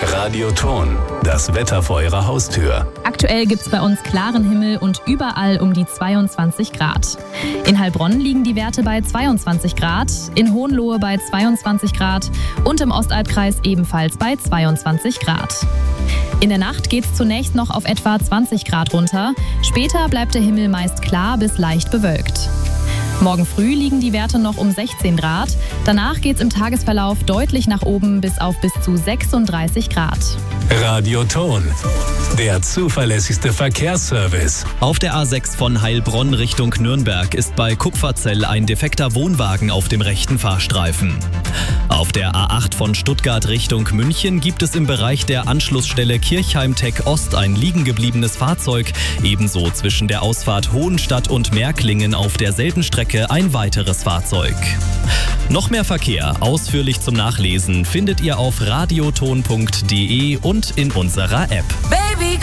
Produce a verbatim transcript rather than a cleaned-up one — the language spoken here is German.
Radioton, das Wetter vor Ihrer Haustür. Aktuell gibt es bei uns klaren Himmel und überall um die zweiundzwanzig Grad. In Heilbronn liegen die Werte bei zweiundzwanzig Grad, in Hohenlohe bei zweiundzwanzig Grad und im Ostalbkreis ebenfalls bei zweiundzwanzig Grad. In der Nacht geht es zunächst noch auf etwa zwanzig Grad runter. Später bleibt der Himmel meist klar bis leicht bewölkt. Morgen früh liegen die Werte noch um sechzehn Grad. Danach geht es im Tagesverlauf deutlich nach oben bis auf bis zu sechsunddreißig Grad. Radioton, der zuverlässigste Verkehrsservice. Auf der A sechs von Heilbronn Richtung Nürnberg ist bei Kupferzell ein defekter Wohnwagen auf dem rechten Fahrstreifen. Auf der A acht von Stuttgart Richtung München gibt es im Bereich der Anschlussstelle Kirchheim-Tech Ost ein liegengebliebenes Fahrzeug. Ebenso zwischen der Ausfahrt Hohenstadt und Märklingen auf derselben Strecke ein weiteres Fahrzeug. Noch mehr Verkehr, ausführlich zum Nachlesen, findet ihr auf radioton punkt de und in unserer App.